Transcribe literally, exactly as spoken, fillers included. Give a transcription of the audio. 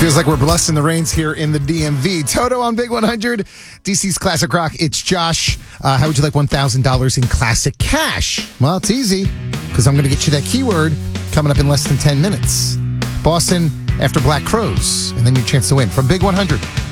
Feels like we're blessing the rains here in the D M V. Toto on Big one hundred, D C's Classic Rock. It's Josh. Uh, how would you like one thousand dollars in classic cash? Well, it's easy because I'm going to get you that keyword coming up in less than ten minutes. Boston after Black Crows, and then your chance to win from Big one hundred.